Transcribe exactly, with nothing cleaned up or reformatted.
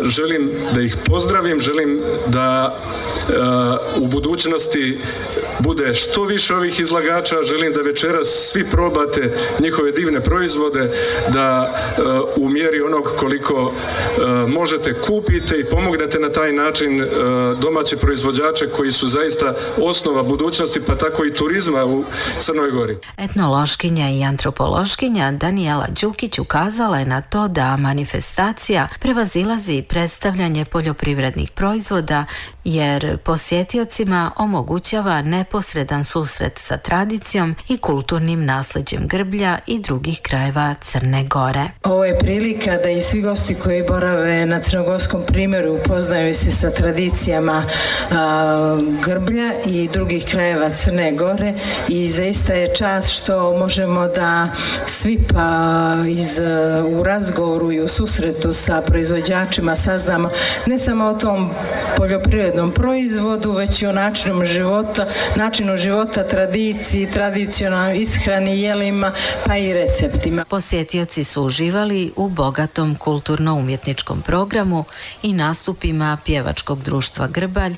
želim da ih pozdravim, želim da uh, u budućnosti bude što više ovih izlagača, želim da večeras svi probate njihove divne proizvode, da uh, u mjeri onog koliko uh, možete kupite i pomognete na taj način uh, domaće proizvođače koji su zaista osnova budućnosti, pa tako i turizma u Crnoj Gori. Etnološkinja i antropološkinja Danijela Đukić ukazala je na to da manifestacija prevazilazi predstavljanje poljoprivrednih proizvoda jer posjetiocima omogućava neposredan susret sa tradicijom i kulturnim nasljeđem Grblja i drugih krajeva Crne Gore. Ovo je prilika da i svi gosti koji borave na crnogorskom primjeru upoznaju se sa tradicijama a, Grblja i drugih krajeva Crne Gore i zaista je čast što možemo da svi pa iz, u razgovoru i u susretu sa proizvođačima saznamo ne samo o tom poljoprivrednom proizvodu, već i o načinu života, načinu života, tradiciji, tradicionalnoj ishrani, jelima, pa i receptima. Posjetioci su uživali u bogatom kulturno-umjetničkom programu i nastupima pjevačkog društva Grbalj.